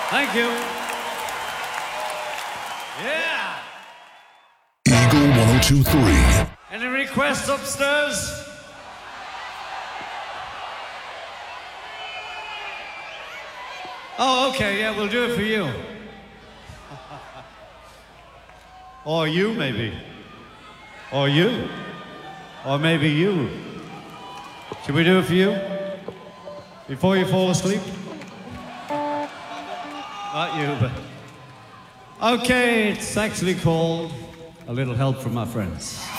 Thank you. Yeah. Eagle 1023. Any requests upstairs? Oh, okay, yeah, we'll do it for you. Or you, maybe. Or you. Or maybe you. Should we do it for you? Before you fall asleep? Not you, but... Okay, it's actually called A Little Help from My Friends.